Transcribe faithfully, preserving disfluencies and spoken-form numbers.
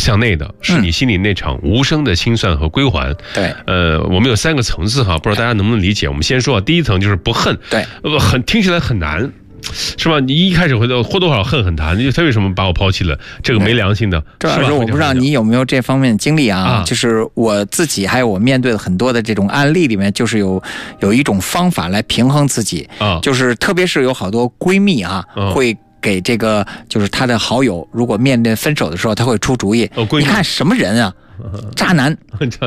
向内的，是你心里那场无声的心算和归还。 对， 呃，我们有三个层次哈，不知道大家能不能理解。我们先说啊，第一层就是不恨， 对， 呃，很听起来很难。是吧？你一开始会或多或少恨很他，他为什么把我抛弃了？这个没良心的。 这老师，我不知道你有没有这方面的经历啊？ 啊就是我自己还有我面对的很多的这种案例里面，就是有有一种方法来平衡自己啊， 就是特别是有好多闺蜜啊，啊会给这个就是她的好友，如果面对分手的时候，她会出主意。 哦、 你看什么人啊，渣男。